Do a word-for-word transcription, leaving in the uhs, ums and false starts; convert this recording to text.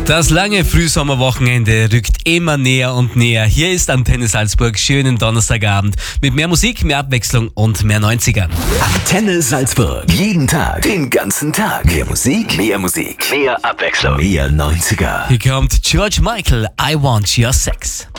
Das lange Frühsommerwochenende rückt immer näher und näher. Hier ist Antenne Salzburg. Schönen Donnerstagabend mit mehr Musik, mehr Abwechslung und mehr neunzigern. Antenne Salzburg. Jeden Tag, den ganzen Tag. Mehr Musik, mehr Musik, mehr Abwechslung, mehr neunziger. Hier kommt George Michael, I Want Your Sex.